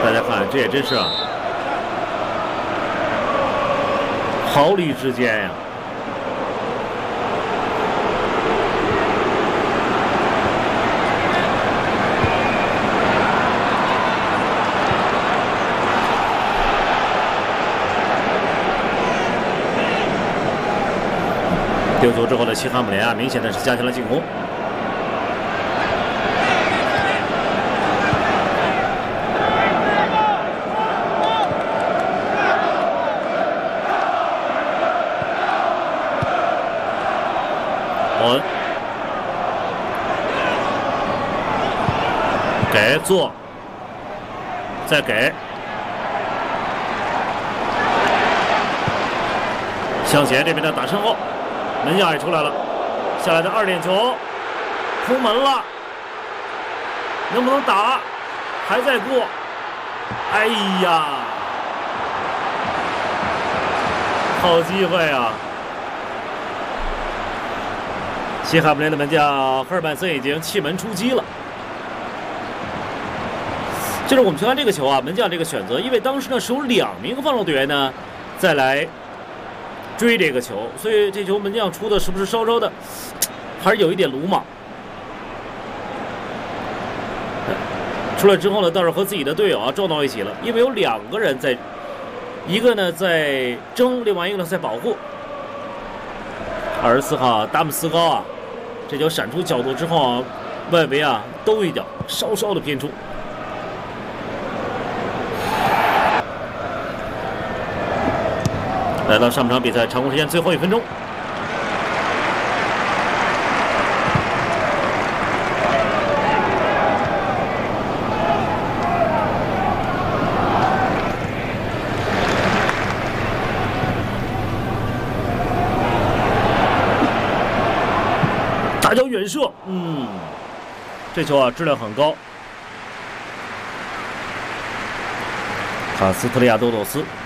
大家看，这也真是啊，毫厘之间呀。丢球之后的西汉姆联啊，明显的是加强了进攻。我给做，再给，向前这边的打身后。门将也出来了，下来的2点球，空门了，能不能打？还在过，哎呀，好机会啊！西汉姆联的门将赫尔曼森已经弃门出击了。就是我们去看这个球啊，门将这个选择，因为当时呢是有2名防守队员呢再来追这个球，所以这球门将出的是不是稍稍的还是有一点鲁莽？出来之后呢，倒是和自己的队友啊撞到一起了，因为有2个人在，一个呢在争，另外一个呢在保护。24号达姆斯高啊，这球闪出角度之后啊，外围啊兜一脚，稍稍的偏出。来到上半场比赛常规时间最后1分钟，大脚远射，这球啊质量很高。卡斯特利亚多多斯。